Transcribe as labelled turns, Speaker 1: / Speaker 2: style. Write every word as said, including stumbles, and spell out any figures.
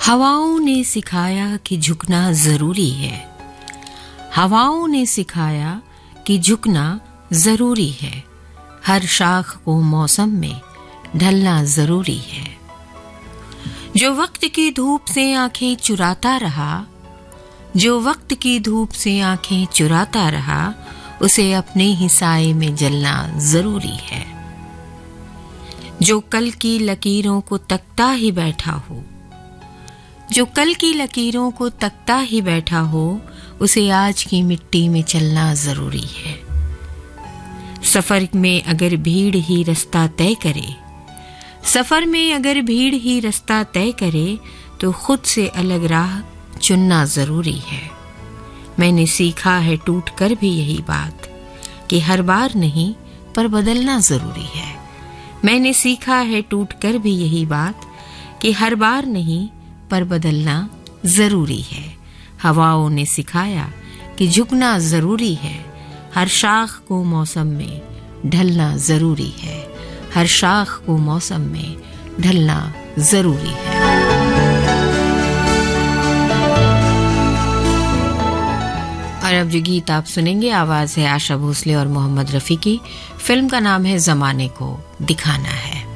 Speaker 1: हवाओं ने सिखाया कि झुकना जरूरी है। हवाओं ने सिखाया कि झुकना जरूरी है। हर शाख को मौसम में ढलना जरूरी है। जो वक्त की धूप से आंखें चुराता रहा, जो वक्त की धूप से आंखें चुराता रहा, उसे अपने ही साए में जलना जरूरी है। जो कल की लकीरों को तकता ही बैठा हो, जो कल की लकीरों को तकता ही बैठा हो, उसे आज की मिट्टी में चलना जरूरी है। सफर में अगर भीड़ ही रास्ता तय करे, सफर में अगर भीड़ ही रास्ता तय करे, तो खुद से अलग राह चुनना जरूरी है। मैंने सीखा है टूट कर भी यही बात कि हर बार नहीं पर बदलना जरूरी है। मैंने सीखा है टूट कर भी यही बात कि हर बार नहीं पर बदलना जरूरी है। हवाओं ने सिखाया कि झुकना जरूरी है। हर शाख को मौसम में ढलना जरूरी है। हर शाख को मौसम में ढलना जरूरी है। और अब जो गीत आप सुनेंगे, आवाज है आशा भोसले और मोहम्मद रफी की। फिल्म का नाम है जमाने को दिखाना है।